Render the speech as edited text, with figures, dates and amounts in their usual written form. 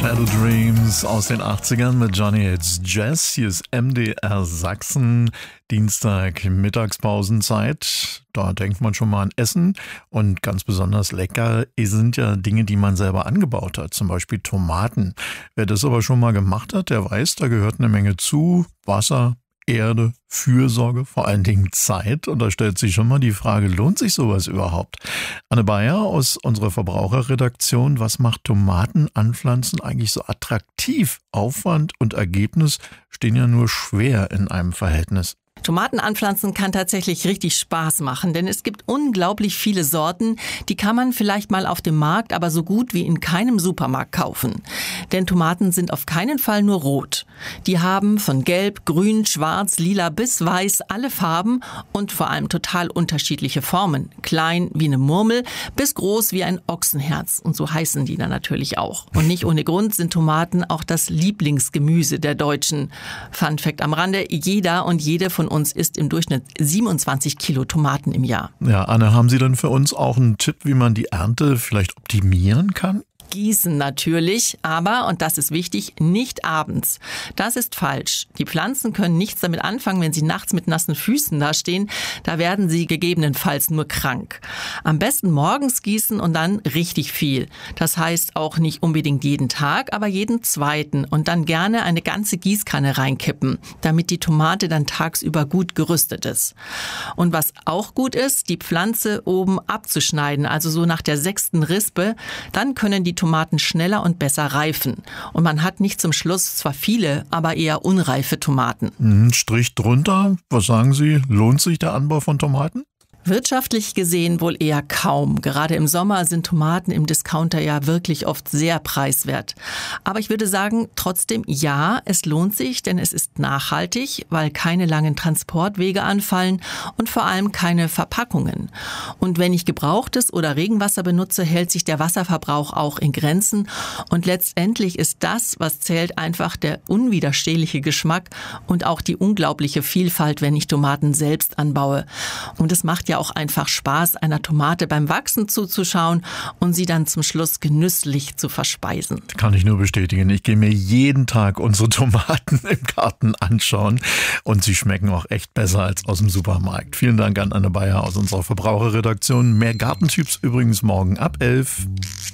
Shadow Dreams aus den 80ern mit Johnny Hits Jazz. Hier ist MDR Sachsen, Dienstag Mittagspausenzeit. Da denkt man schon mal an Essen und ganz besonders lecker sind ja Dinge, die man selber angebaut hat, zum Beispiel Tomaten. Wer das aber schon mal gemacht hat, der weiß, da gehört eine Menge zu. Wasser, Erde, Fürsorge, vor allen Dingen Zeit. Und da stellt sich schon mal die Frage, lohnt sich sowas überhaupt? Anne Bayer aus unserer Verbraucherredaktion, was macht Tomaten anpflanzen eigentlich so attraktiv? Aufwand und Ergebnis stehen ja nur schwer in einem Verhältnis. Tomaten anpflanzen kann tatsächlich richtig Spaß machen, denn es gibt unglaublich viele Sorten, die kann man vielleicht mal auf dem Markt, aber so gut wie in keinem Supermarkt kaufen. Denn Tomaten sind auf keinen Fall nur rot. Die haben von gelb, grün, schwarz, lila bis weiß alle Farben und vor allem total unterschiedliche Formen. Klein wie eine Murmel bis groß wie ein Ochsenherz. Und so heißen die dann natürlich auch. Und nicht ohne Grund sind Tomaten auch das Lieblingsgemüse der Deutschen. Fun Fact am Rande, jeder und jede von uns isst im Durchschnitt 27 Kilo Tomaten im Jahr. Ja, Anne, haben Sie denn für uns auch einen Tipp, wie man die Ernte vielleicht optimieren kann? Gießen natürlich, aber, und das ist wichtig, nicht abends. Das ist falsch. Die Pflanzen können nichts damit anfangen, wenn sie nachts mit nassen Füßen dastehen. Da werden sie gegebenenfalls nur krank. Am besten morgens gießen und dann richtig viel. Das heißt auch nicht unbedingt jeden Tag, aber jeden zweiten. Und dann gerne eine ganze Gießkanne reinkippen, damit die Tomate dann tagsüber gut gerüstet ist. Und was auch gut ist, die Pflanze oben abzuschneiden, also so nach der 6. Rispe. Dann können die Tomaten schneller und besser reifen. Und man hat nicht zum Schluss zwar viele, aber eher unreife Tomaten. Strich drunter, was sagen Sie, lohnt sich der Anbau von Tomaten? Wirtschaftlich gesehen wohl eher kaum. Gerade im Sommer sind Tomaten im Discounter ja wirklich oft sehr preiswert. Aber ich würde sagen, trotzdem ja, es lohnt sich, denn es ist nachhaltig, weil keine langen Transportwege anfallen und vor allem keine Verpackungen. Und wenn ich Gebrauchtes oder Regenwasser benutze, hält sich der Wasserverbrauch auch in Grenzen. Und letztendlich ist das, was zählt, einfach der unwiderstehliche Geschmack und auch die unglaubliche Vielfalt, wenn ich Tomaten selbst anbaue. Und es macht ja auch einfach Spaß, einer Tomate beim Wachsen zuzuschauen und sie dann zum Schluss genüsslich zu verspeisen. Kann ich nur bestätigen. Ich gehe mir jeden Tag unsere Tomaten im Garten anschauen und sie schmecken auch echt besser als aus dem Supermarkt. Vielen Dank an Anne Bayer aus unserer Verbraucherredaktion. Mehr Gartentipps übrigens morgen ab 11.